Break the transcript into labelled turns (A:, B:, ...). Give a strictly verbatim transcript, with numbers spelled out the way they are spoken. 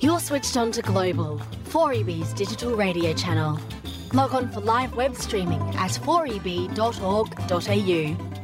A: You're switched on to Global, four E B's digital radio channel. Log on for live web streaming at four e b dot org dot a u.